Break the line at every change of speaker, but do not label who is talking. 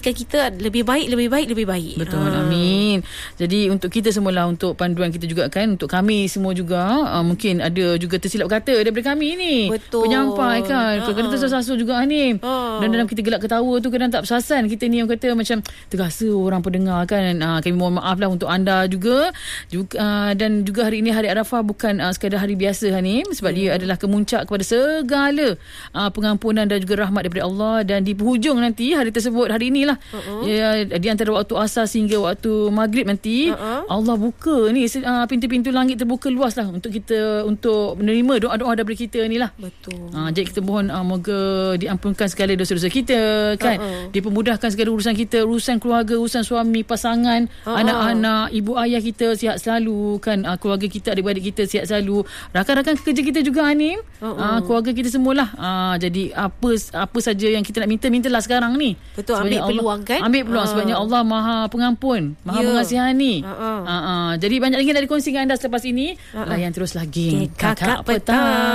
kita lebih baik.
Betul, amin. Jadi untuk kita semualah, untuk panduan kita juga kan, untuk kami semua juga, mungkin ada juga tersilap kata daripada kami ni.
Betul.
Penyampai kan, kadang tersasul juga ni. Dan dalam kita gelak ketawa tu kadang tak bersasan kita ni, yang kata macam terasa orang pendengar kan. Kami mohon maaf lah untuk anda juga, dan juga hari ini hari Arafah bukan sekadar hari biasa Hanim, sebab dia adalah kemuncak kepada segala pengampunan dan juga rahmat daripada Allah. Dan di penghujung nanti hari tersebut, hari inilah, di antara waktu asar sehingga waktu maghrib nanti, Allah buka ni pintu-pintu langit terbuka luas lah untuk kita, untuk menerima doa-doa daripada kita ni lah.
Betul.
Jadi kita mohon moga diampunkan segala dosa-dosa kita kan, dipermudahkan segala urusan kita, urusan keluarga, urusan suami, pasangan, anak-anak, ibu ayah kita sihat selalu kan, keluarga kita, adik-beradik kita sihat selalu, rakan-rakan kerja kita juga Hanim, keluarga kita semualah. Jadi apa saja yang kita nak mintalah sekarang ni.
Betul, ambil peluang kan.
Ambil peluang sebabnya Allah Maha Pengampun, Maha Mengasihani. Jadi banyak lagi nak dikongsi dengan anda selepas ini. Layan terus lagi
Kakak Petang.